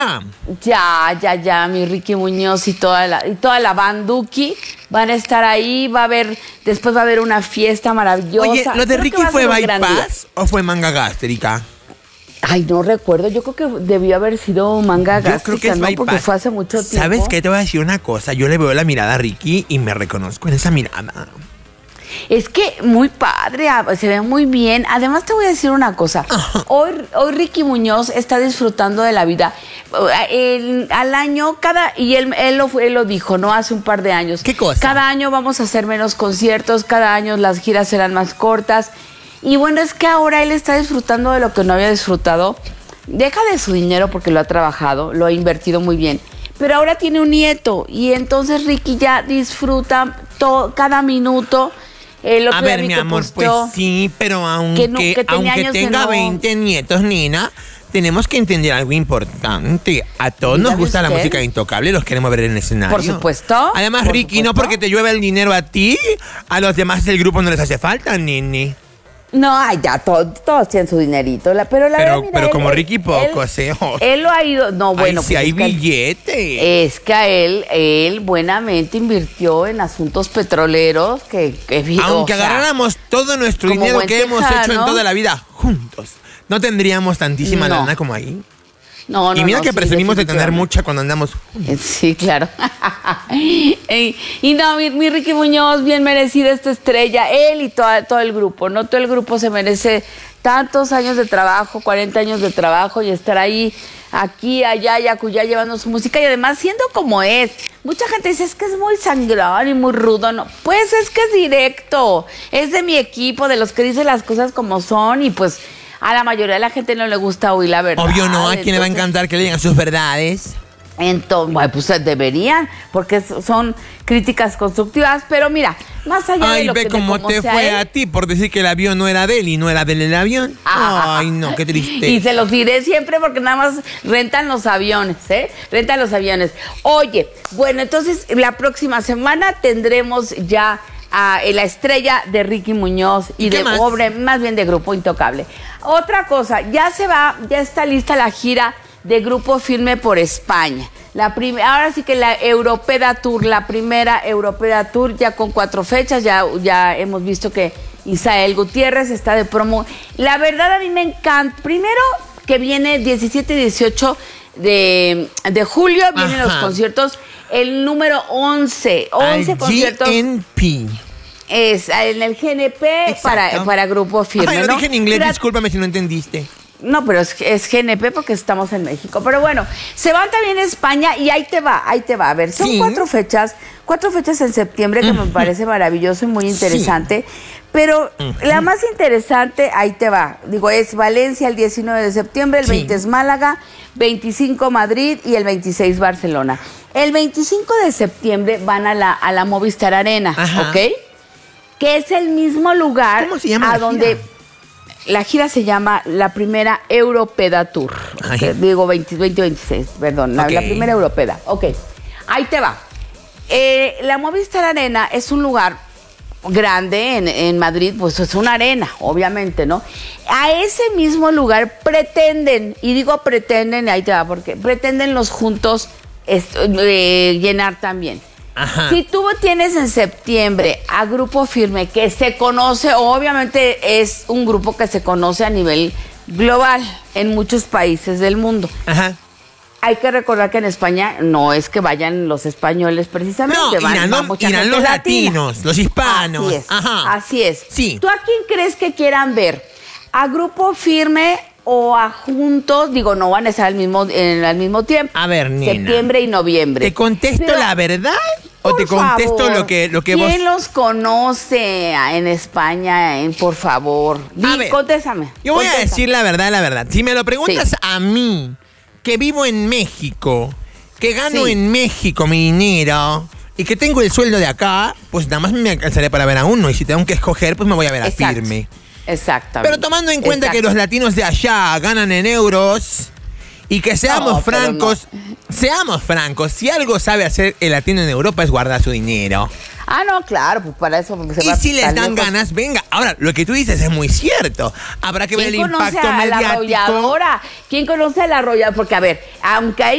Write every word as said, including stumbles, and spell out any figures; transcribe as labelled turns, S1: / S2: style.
S1: Ya, ya, ya, mi Ricky Muñoz y toda la, y toda la banduki van a estar ahí, va a haber, después va a haber una fiesta maravillosa.
S2: Oye, ¿lo de
S1: Creo
S2: Ricky fue bypass o fue manga gástrica?
S1: Ay, no recuerdo, yo creo que debió haber sido manga gástrica,
S2: yo creo que es
S1: ¿no?
S2: bypass.
S1: Porque fue hace mucho tiempo.
S2: ¿Sabes qué? Te voy a decir una cosa, yo le veo la mirada a Ricky y me reconozco en esa mirada.
S1: Es que muy padre, se ve muy bien. Además te voy a decir una cosa. Hoy, hoy Ricky Muñoz está disfrutando de la vida. El, al año, cada, y él, él, lo, él lo dijo, ¿no? Hace un par de años.
S2: ¿Qué cosa?
S1: Cada año vamos a hacer menos conciertos, cada año las giras serán más cortas. Y bueno, es que ahora él está disfrutando de lo que no había disfrutado. Deja de su dinero porque lo ha trabajado, lo ha invertido muy bien. Pero ahora tiene un nieto y entonces Ricky ya disfruta todo, cada minuto. Eh,
S2: a ver, mi amor, pues sí, pero aunque,
S1: que no, que
S2: aunque tenga
S1: no...
S2: veinte nietos, nena, tenemos que entender algo importante. A todos nos gusta usted? la música Intocable, los queremos ver en el escenario.
S1: Por supuesto.
S2: Además,
S1: por
S2: Ricky,
S1: supuesto.
S2: no porque te llueva el dinero a ti, a los demás del grupo no les hace falta, nene.
S1: No, ay, ya, to, todos tienen su dinerito. La, pero la
S2: pero,
S1: verdad, mira,
S2: pero
S1: él,
S2: como
S1: él,
S2: Ricky poco, ¿eh?
S1: Él, él lo ha ido. No, bueno,
S2: ay, si
S1: pues
S2: hay
S1: es que
S2: billete.
S1: Es que a él, él buenamente invirtió en asuntos petroleros que, que
S2: aunque o sea, agarráramos todo nuestro dinero que tejano, hemos hecho en toda la vida juntos, no tendríamos tantísima no. lana como ahí.
S1: No, no,
S2: y mira
S1: no,
S2: que
S1: sí,
S2: presumimos de tener mucha cuando andamos juntos.
S1: Sí, claro. y, y no, mi, mi Ricky Muñoz, bien merecida esta estrella. Él y toda, todo el grupo, ¿no? Todo el grupo se merece tantos años de trabajo, cuarenta años de trabajo y estar ahí, aquí, allá y acullá llevando su música y además siendo como es. Mucha gente dice, es que es muy sangrón y muy rudo. No, pues es que es directo. Es de mi equipo, de los que dicen las cosas como son y pues... A la mayoría de la gente no le gusta oír la verdad.
S2: Obvio no, ¿a quién entonces, le va a encantar que le digan sus verdades?
S1: Entonces, bueno, pues deberían, porque son críticas constructivas, pero mira, más allá
S2: Ay,
S1: de lo
S2: ve
S1: que
S2: cómo te fue
S1: él,
S2: a ti por decir que el avión no era de él y no era del avión. Ah, Ay, no, qué triste.
S1: Y se los diré siempre porque nada más rentan los aviones, ¿eh? Rentan los aviones. Oye, bueno, entonces la próxima semana tendremos ya a la estrella de Ricky Muñoz y, ¿Y de Pobre, más bien de Grupo Intocable. Otra cosa, ya se va, ya está lista la gira de Grupo Firme por España. La prim- ahora sí que la Europeda Tour, la primera Europeda Tour, ya con cuatro fechas, ya, ya hemos visto que Isael Gutiérrez está de promo. La verdad a mí me encanta, primero que viene diecisiete y dieciocho de, de julio, vienen Ajá. los conciertos. El número once, once
S2: Al
S1: conciertos.
S2: G N P.
S1: Es en el G N P para, para Grupo Firme.
S2: Ay, lo
S1: ¿no?
S2: dije en inglés,
S1: Tra-
S2: discúlpame si no entendiste.
S1: No, pero es, es G N P porque estamos en México. Pero bueno, se van también a España y ahí te va, ahí te va. A ver, son sí. cuatro fechas, cuatro fechas en septiembre que uh-huh. me parece maravilloso y muy interesante. Sí. Pero uh-huh. la más interesante, ahí te va. Digo, es Valencia el diecinueve de septiembre, el sí. veinte es Málaga, veinticinco Madrid y el veintiséis Barcelona. El veinticinco de septiembre van a la, a la Movistar Arena, Ajá. ¿ok? Que es el mismo lugar
S2: ¿Cómo se llama
S1: a
S2: la
S1: donde
S2: gira?
S1: La gira se llama la primera Europeda Tour. Okay, digo veinte veintiséis, perdón, okay. la, la primera Europeda. Ok, ahí te va. Eh, la Movistar Arena es un lugar grande en, en Madrid, pues es una arena, obviamente, ¿no? A ese mismo lugar pretenden, y digo pretenden, ahí te va, porque pretenden los juntos est- eh, llenar también. Ajá. Si tú tienes en septiembre a Grupo Firme, que se conoce, obviamente es un grupo que se conoce a nivel global en muchos países del mundo. Ajá. Hay que recordar que en España no es que vayan los españoles precisamente,
S2: no,
S1: van,
S2: irán,
S1: van mucha
S2: irán
S1: gente
S2: los
S1: latina.
S2: latinos, los hispanos.
S1: Así es,
S2: Ajá.
S1: así es.
S2: Sí.
S1: ¿Tú a quién crees que quieran ver? ¿A Grupo Firme o a Juntos? Digo, no van a estar al mismo, en, al mismo tiempo.
S2: A ver, nena.
S1: Septiembre y noviembre.
S2: ¿Te contesto Pero, la verdad? ¿O te contesto
S1: favor,
S2: lo que, lo que
S1: ¿quién
S2: vos...?
S1: ¿Quién los conoce en España? En, por favor, Di,
S2: a ver,
S1: contéstame.
S2: Yo voy
S1: contéstame.
S2: a decir la verdad, la verdad. Si me lo preguntas
S1: sí.
S2: a mí, que vivo en México, que gano
S1: sí.
S2: en México mi dinero y que tengo el sueldo de acá, pues nada más me alcanzaré para ver a uno. Y si tengo que escoger, pues me voy a ver a
S1: Exacto.
S2: Firme.
S1: Exactamente.
S2: Pero tomando en cuenta
S1: Exacto.
S2: que los latinos de allá ganan en euros... Y que seamos
S1: no,
S2: francos,
S1: no.
S2: seamos francos, si algo sabe hacer el latino en Europa es guardar su dinero.
S1: Ah, no, claro, pues para eso se
S2: y
S1: va
S2: si les
S1: tan
S2: dan
S1: lejos.
S2: ganas, venga. Ahora, lo que tú dices es muy cierto. Habrá que ver el
S1: ¿Quién conoce
S2: impacto
S1: a la
S2: mediático.
S1: arrolladora? ¿Quién conoce a la arrolladora? Porque, a ver, aunque hay